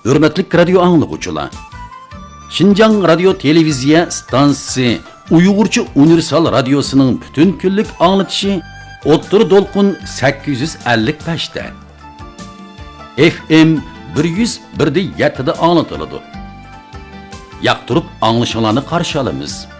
Hürmetlik radio anlıqçılar. Şinjan Radio Televiziya stansiyasi Uyg'urcha universal radiosunun bütün kunlik anlatışı O'ttir Dolqun 855 da. FM 101.7 da anlatıladi. Yaqtirib anglashinglarni qarshi olamiz.